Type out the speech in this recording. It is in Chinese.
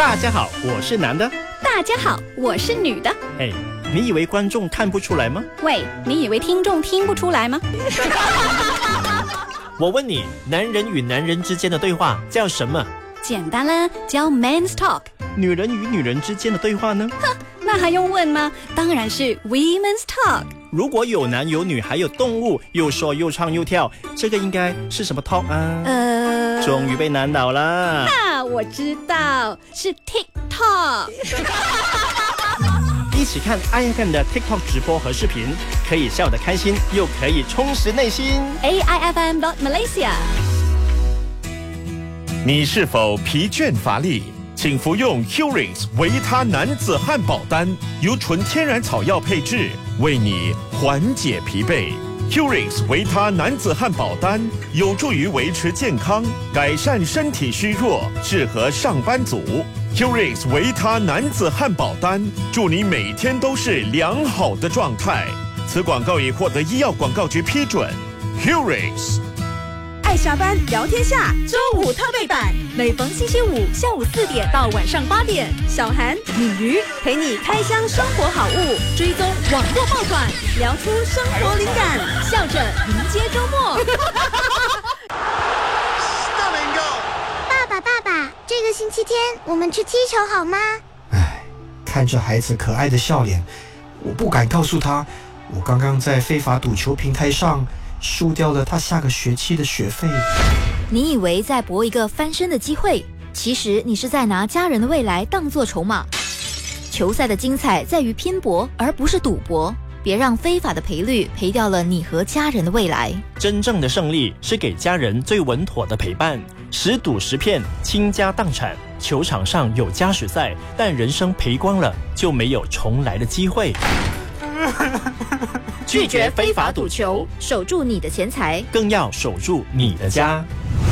大家好，我是男的。 大家好，我是女的。 嘿，你以为观众看不出来吗？ 喂，你以为听众听不出来吗？ 我问你，男人与男人之间的对话叫什么？ 简单啦，叫 Men's Talk。 女人与女人之间的对话呢？ 哼，那还用问吗？当然是 Women's Talk。 如果有男有女还有动物，又说又唱又跳，这个应该是什么 talk 啊？终于被难倒了。 我知道，是 TikTok。 一起看IFM 的 TikTok 直播和视频，可以笑得开心，又可以充实内心。 AIFM.Malaysia。 你是否疲倦乏力？请服用 Curings 维他男子汉堡丹，由纯天然草药配制，为你缓解疲惫。Curings 维他男子汉堡丹有助于维持健康，改善身体虚弱，适合上班族。Curings 维他男子汉堡丹，祝你每天都是良好的状态。此广告已获得医药广告局批准。Curings。 爱下班聊天下周五特备版，每逢星期五下午4点到晚上8点，小韩、米鱼陪你开箱生活好物，追踪网络爆款，聊出生活灵感，笑着迎接周末。 爸爸，这个星期天我们去踢球好吗？ 看着孩子可爱的笑脸，我不敢告诉他，我刚刚在非法赌球平台上输掉了他下个学期的学费。 你以为在搏一个翻身的机会，其实你是在拿家人的未来当作筹码。球赛的精彩在于拼搏，而不是赌博。别让非法的赔率赔掉了你和家人的未来。 真正的胜利是给家人最稳妥的陪伴。10赌10骗，倾家荡产。球场上有加时赛，但人生赔光了就没有重来的机会。 拒绝非法赌球，守住你的钱财， 更要守住你的家。